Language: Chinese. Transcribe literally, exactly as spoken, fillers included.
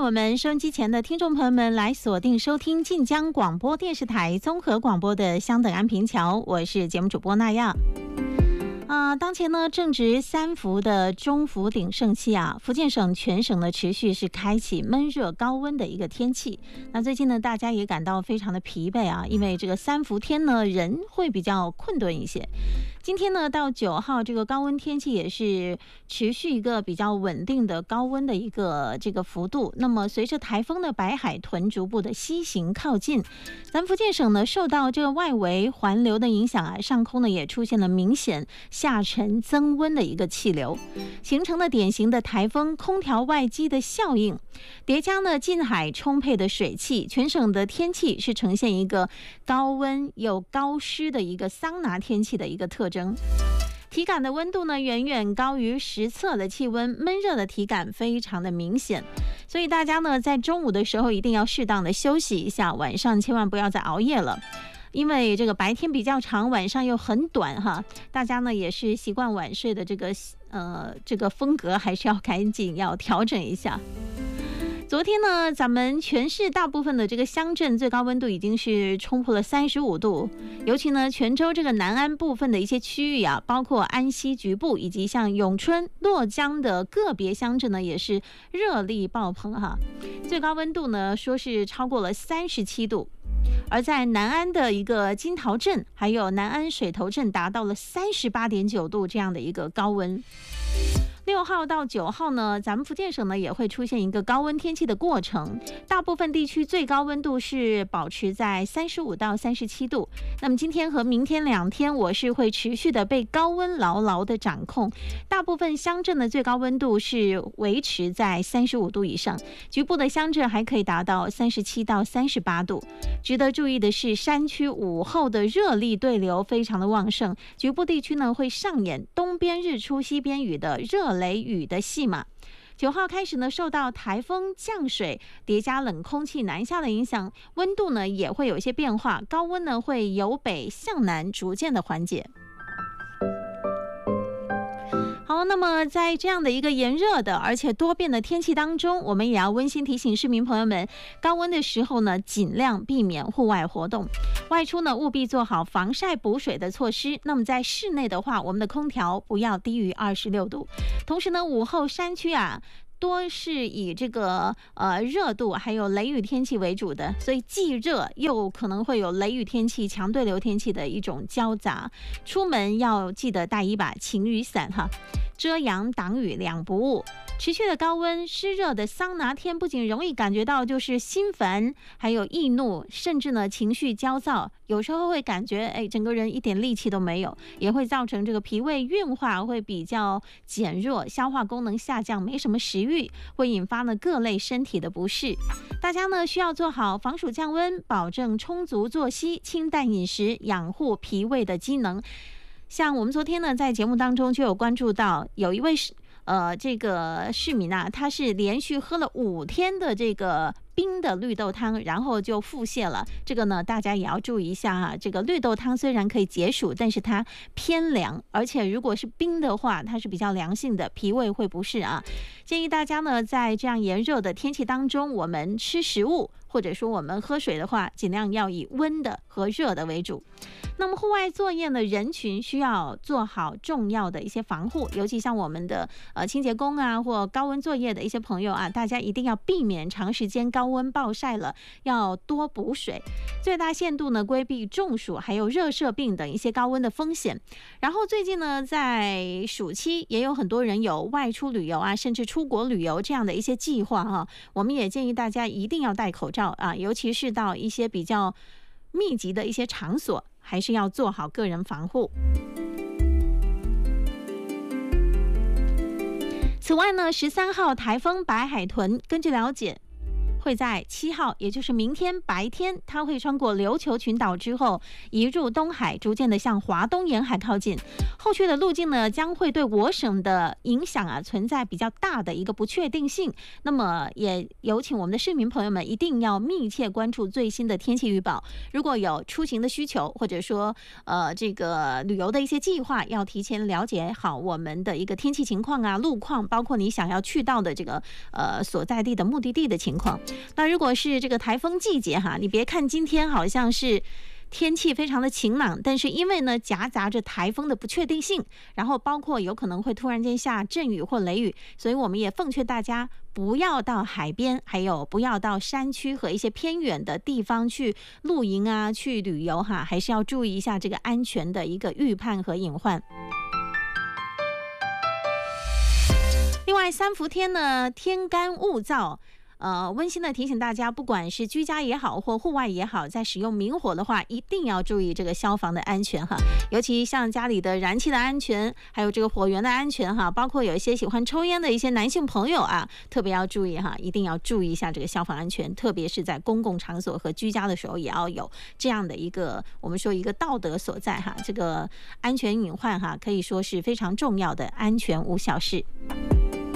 我们收音机前的听众朋友们来锁定收听晋江广播电视台综合广播的香等安平桥，我是节目主播娜亚。啊、呃，当前呢正值三伏的中伏鼎盛期啊，福建省全省呢持续是开启闷热高温的一个天气。那最近呢，大家也感到非常的疲惫啊，因为这个三伏天呢，人会比较困顿一些。今天呢到九号，这个高温天气也是持续一个比较稳定的高温的一个这个幅度。那么随着台风的白海豚逐步的西行靠近，咱福建省呢受到这个外围环流的影响啊，上空呢也出现了明显下沉增温的一个气流，形成了典型的台风空调外机的效应，叠加呢近海充沛的水汽，全省的天气是呈现一个高温又高湿的一个桑拿天气的一个特征。体感的温度呢远远高于实测的气温，闷热的体感非常的明显，所以大家呢在中午的时候一定要适当的休息一下，晚上千万不要再熬夜了。因为这个白天比较长，晚上又很短哈，大家呢也是习惯晚睡的这个呃这个风格，还是要赶紧要调整一下。昨天呢，咱们全市大部分的这个乡镇最高温度已经是冲破了三十五度，尤其呢泉州这个南安部分的一些区域啊，包括安溪局部以及像永春、洛江的个别乡镇呢，也是热力爆棚哈，最高温度呢说是超过了三十七度。而在南安的一个金桃镇还有南安水头镇达到了 三十八点九度这样的一个高温。六号到九号呢，咱们福建省呢也会出现一个高温天气的过程，大部分地区最高温度是保持在三十五到三十七度。那么今天和明天两天，我是会持续的被高温牢牢的掌控，大部分乡镇的最高温度是维持在三十五度以上，局部的乡镇还可以达到三十七到三十八度。值得注意的是，山区午后的热力对流非常的旺盛，局部地区呢会上演东边日出西边雨的热雷雨的戏码。九号开始呢，受到台风降水叠加冷空气南下的影响，温度呢也会有一些变化，高温呢会由北向南逐渐的缓解。好，那么在这样的一个炎热的而且多变的天气当中，我们也要温馨提醒市民朋友们，高温的时候呢，尽量避免户外活动，外出呢务必做好防晒补水的措施。那么在室内的话，我们的空调不要低于二十六度。同时呢，午后山区啊多是以这个呃热度还有雷雨天气为主的，所以既热又可能会有雷雨天气、强对流天气的一种交杂。出门要记得带一把晴雨伞哈，遮阳挡雨两不误。持续的高温湿热的桑拿天，不仅容易感觉到就是心烦，还有易怒，甚至呢情绪焦躁，有时候会感觉哎整个人一点力气都没有，也会造成这个脾胃运化会比较减弱，消化功能下降，没什么食欲，会引发呢各类身体的不适。大家呢需要做好防暑降温，保证充足作息、清淡饮食，养护脾胃的机能。像我们昨天呢在节目当中就有关注到，有一位呃这个市民啊，他是连续喝了五天的这个冰的绿豆汤，然后就腹泻了。这个呢大家也要注意一下哈，这个绿豆汤虽然可以解暑，但是它偏凉，而且如果是冰的话，它是比较凉性的，脾胃会不适啊。建议大家呢在这样炎热的天气当中，我们吃食物或者说我们喝水的话，尽量要以温的和热的为主。那么户外作业的人群需要做好重要的一些防护，尤其像我们的呃清洁工啊或高温作业的一些朋友啊，大家一定要避免长时间高温暴晒了，要多补水，最大限度呢规避中暑还有热射病等一些高温的风险。然后最近呢在暑期也有很多人有外出旅游啊，甚至出国旅游这样的一些计划哈、啊，我们也建议大家一定要戴口罩啊，尤其是到一些比较密集的一些场所，还是要做好个人防护。此外呢，十三号台风白海豚，根据了解， 会在七号，也就是明天白天，它会穿过琉球群岛之后，移入东海，逐渐的向华东沿海靠近。后续的路径呢，将会对我省的影响啊，存在比较大的一个不确定性。那么，也有请我们的市民朋友们一定要密切关注最新的天气预报。如果有出行的需求，或者说呃这个旅游的一些计划，要提前了解好我们的一个天气情况啊、路况，包括你想要去到的这个呃所在地的目的地的情况。那如果是这个台风季节哈，你别看今天好像是天气非常的晴朗，但是因为呢夹杂着台风的不确定性，然后包括有可能会突然间下阵雨或雷雨，所以我们也奉劝大家不要到海边，还有不要到山区和一些偏远的地方去露营啊、去旅游哈，还是要注意一下这个安全的一个预判和隐患。另外三伏天呢，天干物燥。呃，温馨的提醒大家，不管是居家也好，或户外也好，在使用明火的话，一定要注意这个消防的安全哈。尤其像家里的燃气的安全，还有这个火源的安全哈，包括有一些喜欢抽烟的一些男性朋友啊，特别要注意哈，一定要注意一下这个消防安全，特别是在公共场所和居家的时候，也要有这样的一个我们说一个道德所在哈。这个安全隐患哈，可以说是非常重要的安全无小事。